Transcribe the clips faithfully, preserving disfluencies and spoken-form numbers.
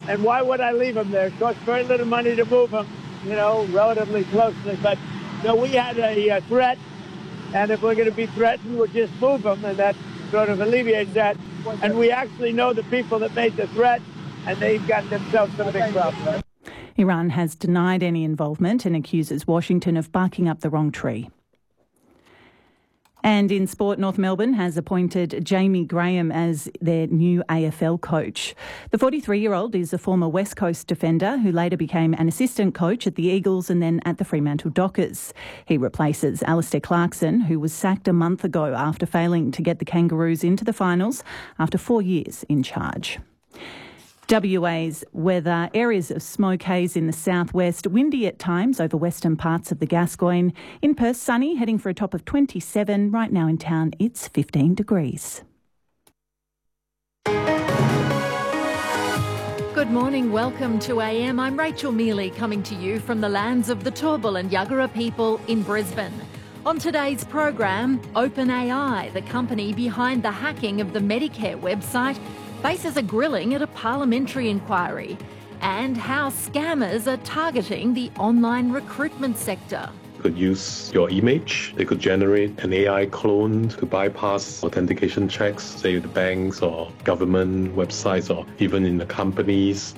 And why would I leave them there? It costs very little money to move them, you know, relatively closely. But no, we had a uh, threat, and if we're going to be threatened, we'll just move them, and that sort of alleviates that. And we actually know the people that made the threat, and they've got themselves some big problems. Iran has denied any involvement and accuses Washington of barking up the wrong tree. And in sport, North Melbourne has appointed Jamie Graham as their new A F L coach. The forty-three-year-old is a former West Coast defender who later became an assistant coach at the Eagles and then at the Fremantle Dockers. He replaces Alistair Clarkson, who was sacked a month ago after failing to get the Kangaroos into the finals after four years in charge. W A's weather: areas of smoke haze in the southwest, windy at times over western parts of the Gascoyne. In Perth, sunny, heading for a top of twenty-seven. Right now in town, it's fifteen degrees. Good morning, welcome to A M. I'm Rachel Mealy, coming to you from the lands of the Turrbal and Yuggera people in Brisbane. On today's program, OpenAI, the company behind the hacking of the Medicare website, faces a grilling at a parliamentary inquiry, and how scammers are targeting the online recruitment sector. Could use your image. They could generate an A I clone to bypass authentication checks, say the banks or government websites or even in the companies.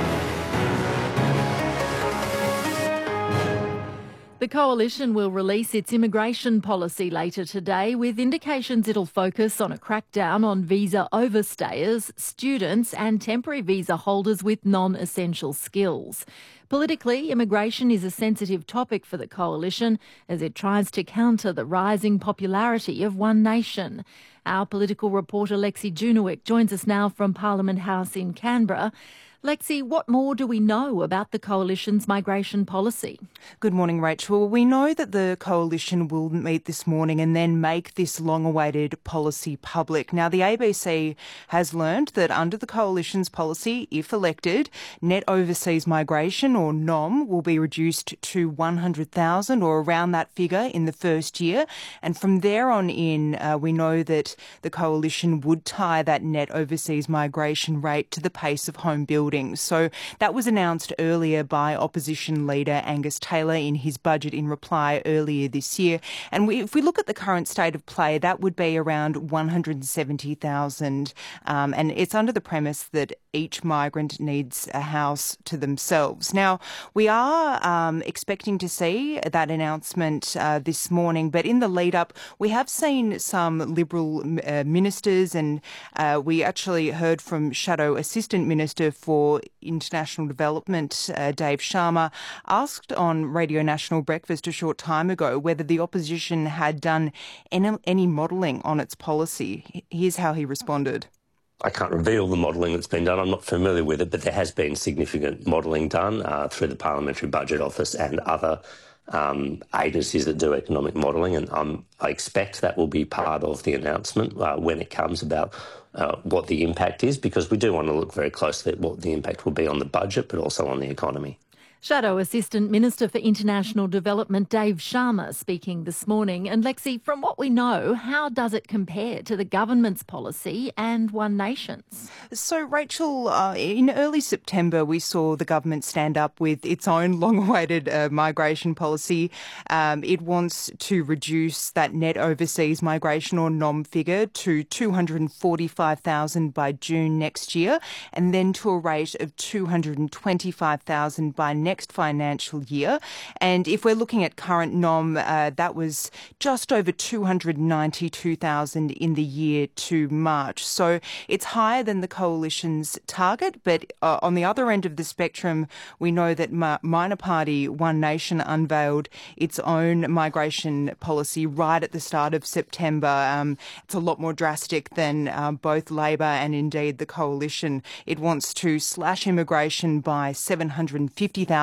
The Coalition will release its immigration policy later today, with indications it'll focus on a crackdown on visa overstayers, students and temporary visa holders with non-essential skills. Politically, immigration is a sensitive topic for the Coalition as it tries to counter the rising popularity of One Nation. Our political reporter Lexi Junowick joins us now from Parliament House in Canberra. Lexi, what more do we know about the Coalition's migration policy? Good morning, Rachel. We know that the Coalition will meet this morning and then make this long-awaited policy public. Now, the A B C has learned that under the Coalition's policy, if elected, net overseas migration, or N O M, will be reduced to one hundred thousand or around that figure in the first year. And from there on in, uh, we know that the Coalition would tie that net overseas migration rate to the pace of home building. So that was announced earlier by opposition leader Angus Taylor in his budget in reply earlier this year. And we, if we look at the current state of play, that would be around one hundred seventy thousand. Um, and it's under the premise that each migrant needs a house to themselves. Now, we are um, expecting to see that announcement uh, this morning, but in the lead up, we have seen some Liberal uh, ministers, and uh, we actually heard from Shadow Assistant Minister for International Development, uh, Dave Sharma, asked on Radio National Breakfast a short time ago whether the opposition had done any, any modelling on its policy. Here's how he responded. I can't reveal the modelling that's been done. I'm not familiar with it, but there has been significant modelling done uh, through the Parliamentary Budget Office and other um, agencies that do economic modelling, and um, I expect that will be part of the announcement uh, when it comes about uh, what the impact is, because we do want to look very closely at what the impact will be on the budget, but also on the economy. Shadow Assistant Minister for International Development Dave Sharma speaking this morning. And Lexi, from what we know, how does it compare to the government's policy and One Nation's? So, Rachel, uh, in early September, we saw the government stand up with its own long-awaited uh, migration policy. Um, it wants to reduce that net overseas migration, or N O M, figure to two hundred forty-five thousand by June next year, and then to a rate of two hundred twenty-five thousand by next financial year. And if we're looking at current N O M, uh, that was just over two hundred ninety-two thousand in the year to March. So it's higher than the Coalition's target, but uh, on the other end of the spectrum, we know that ma- minor party One Nation unveiled its own migration policy right at the start of September. Um, it's a lot more drastic than uh, both Labor and indeed the Coalition. It wants to slash immigration by seven hundred fifty thousand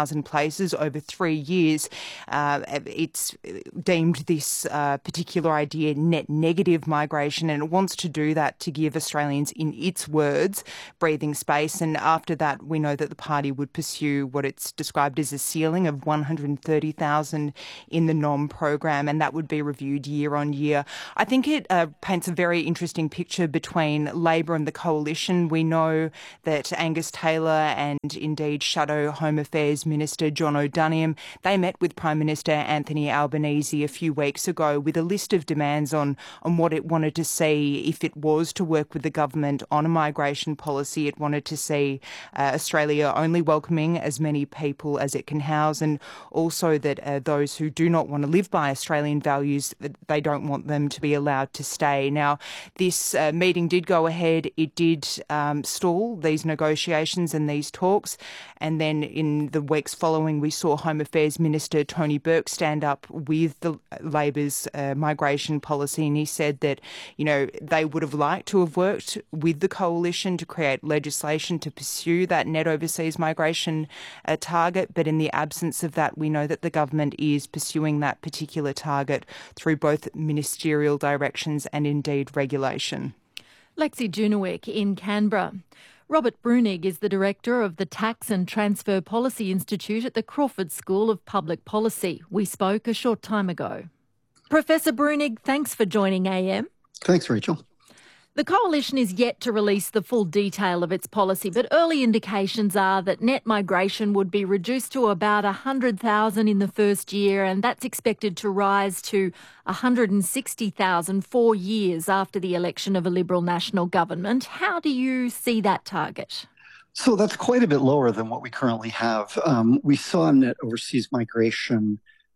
thousand places over three years. Uh, it's deemed this uh, particular idea net negative migration, and it wants to do that to give Australians, in its words, breathing space. And after that, we know that the party would pursue what it's described as a ceiling of one hundred thirty thousand in the NOM program, and that would be reviewed year on year. I think it uh, paints a very interesting picture between Labor and the Coalition. We know that Angus Taylor and indeed Shadow Home Affairs Minister John O'Donoghue, they met with Prime Minister Anthony Albanese a few weeks ago with a list of demands on, on what it wanted to see if it was to work with the government on a migration policy. It wanted to see uh, Australia only welcoming as many people as it can house, and also that uh, those who do not want to live by Australian values, they don't want them to be allowed to stay. Now, this uh, meeting did go ahead. It did um, stall these negotiations and these talks. And then in the weeks following, we saw Home Affairs Minister Tony Burke stand up with the Labor's uh, migration policy. And he said that, you know, they would have liked to have worked with the Coalition to create legislation to pursue that net overseas migration uh, target. But in the absence of that, we know that the government is pursuing that particular target through both ministerial directions and indeed regulation. Lexi Junowick in Canberra. Robert Brunig is the director of the Tax and Transfer Policy Institute at the Crawford School of Public Policy. We spoke a short time ago. Professor Brunig, thanks for joining A M. Thanks, Rachel. The Coalition is yet to release the full detail of its policy, but early indications are that net migration would be reduced to about one hundred thousand in the first year, and that's expected to rise to one hundred sixty thousand four years after the election of a Liberal National Government. How do you see that target? So that's quite a bit lower than what we currently have. Um, we saw net overseas migration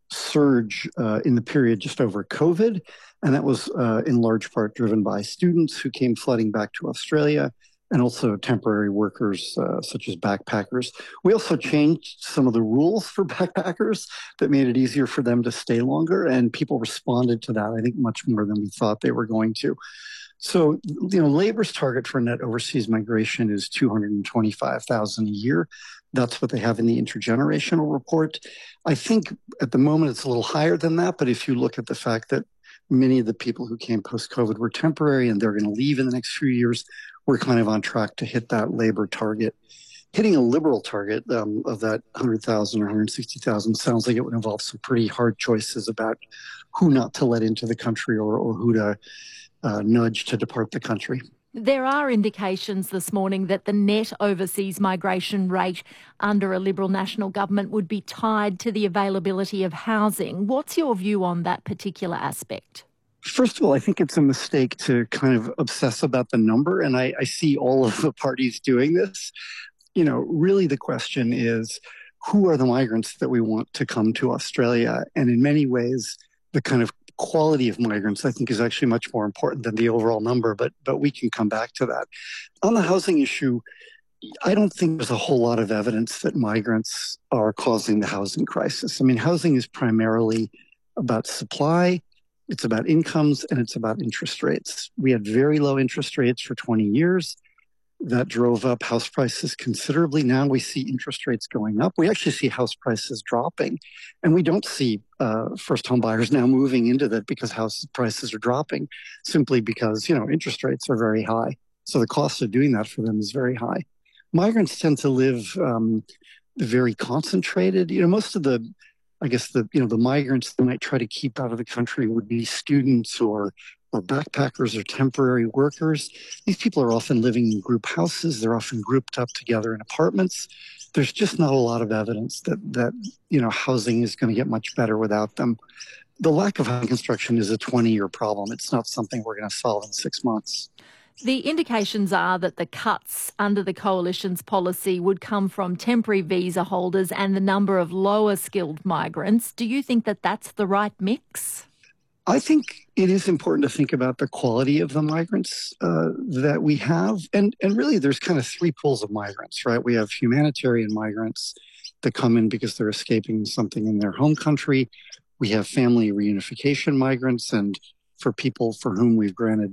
surge uh, in the period just over COVID, and that was uh, in large part driven by students who came flooding back to Australia, and also temporary workers uh, such as backpackers. We also changed some of the rules for backpackers that made it easier for them to stay longer, and people responded to that, I think, much more than we thought they were going to. So, you know, Labor's target for net overseas migration is two hundred twenty-five thousand a year. That's what they have in the intergenerational report. I think at the moment it's a little higher than that, but if you look at the fact that many of the people who came post-COVID were temporary and they're going to leave in the next few years, we're kind of on track to hit that Labor target. Hitting a Liberal target um, of that one hundred thousand or one hundred sixty thousand sounds like it would involve some pretty hard choices about who not to let into the country or, or who to uh, nudge to depart the country. There are indications this morning that the net overseas migration rate under a Liberal National Government would be tied to the availability of housing. What's your view on that particular aspect? First of all, I think it's a mistake to kind of obsess about the number, and I, I see all of the parties doing this. You know, really the question is, who are the migrants that we want to come to Australia? And in many ways, the kind of quality of migrants, I think, is actually much more important than the overall number, but but we can come back to that. On the housing issue, I don't think there's a whole lot of evidence that migrants are causing the housing crisis. I mean, housing is primarily about supply, it's about incomes, and it's about interest rates. We had very low interest rates for twenty years. That drove up house prices considerably. Now we see interest rates going up. We actually see house prices dropping. And we don't see uh, first home buyers now moving into that because house prices are dropping, simply because, you know, interest rates are very high. So the cost of doing that for them is very high. Migrants tend to live um, very concentrated. You know, most of the, I guess, the, you know, the migrants that might try to keep out of the country would be students or or backpackers or temporary workers. These people are often living in group houses. They're often grouped up together in apartments. There's just not a lot of evidence that, that you know, housing is going to get much better without them. The lack of housing construction is a twenty-year problem. It's not something we're going to solve in six months. The indications are that the cuts under the Coalition's policy would come from temporary visa holders and the number of lower skilled migrants. Do you think that that's the right mix? I think it is important to think about the quality of the migrants uh, that we have. And, and really, there's kind of three pools of migrants, right? We have humanitarian migrants that come in because they're escaping something in their home country. We have family reunification migrants, and for people for whom we've granted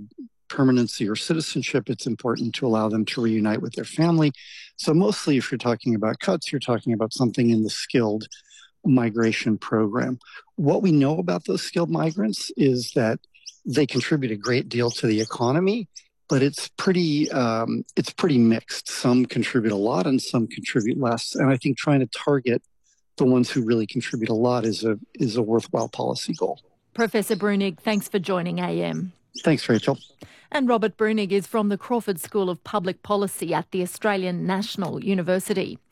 permanency or citizenship. It's important to allow them to reunite with their family. So mostly if you're talking about cuts, you're talking about something in the skilled migration program. What we know about those skilled migrants is that they contribute a great deal to the economy, but it's pretty um, it's pretty mixed. Some contribute a lot and some contribute less. And I think trying to target the ones who really contribute a lot is a is a worthwhile policy goal. Professor Bruenig, thanks for joining A M. Thanks, Rachel. And Robert Bruenig is from the Crawford School of Public Policy at the Australian National University.